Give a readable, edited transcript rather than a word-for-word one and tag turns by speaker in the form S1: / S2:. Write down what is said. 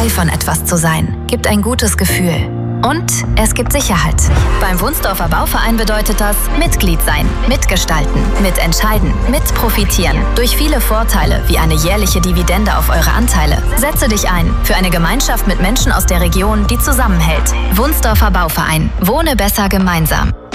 S1: Teil von etwas zu sein, gibt ein gutes Gefühl. Und es gibt Sicherheit. Beim Wunsdorfer Bauverein bedeutet das Mitglied sein, mitgestalten, mitentscheiden, mitprofitieren. Durch viele Vorteile wie eine jährliche Dividende auf eure Anteile. Setze dich ein für eine Gemeinschaft mit Menschen aus der Region, die zusammenhält. Wunsdorfer Bauverein. Wohne besser gemeinsam.